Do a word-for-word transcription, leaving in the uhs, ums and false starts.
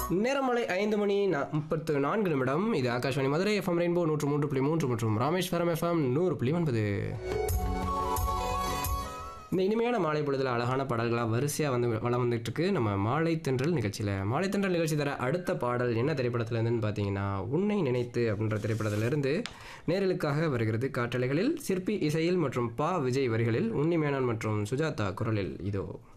நேரமலை ஐந்து மணி முப்பத்து நான்கு நிமிடம். இது ஆகாஷ்வாணி மதுரை எஃப்எம் ரெயின்போ நூற்று மூன்று புள்ளி மூன்று மற்றும் ராமேஸ்வரம் எஃப்எம் நூறு புள்ளி ஒன்பது. இந்த இனிமையான மாலை பொழுதில் அழகான பாடல்களாக வரிசையாக வந்து வளம் வந்துட்டு இருக்கு நம்ம மாலை தென்றல் நிகழ்ச்சியில். மாலை தென்றல் நிகழ்ச்சி தர அடுத்த பாடல் என்ன திரைப்படத்தில் இருந்துன்னு பார்த்தீங்கன்னா, உன்னை நினைத்து அப்படின்ற திரைப்படத்திலிருந்து நேரலுக்காக வருகிறது. காற்றலைகளில் சிற்பி இசையில் மற்றும் பா விஜய் வரிகளில் உன்னி மேனன் மற்றும் சுஜாதா குரலில் இதோ.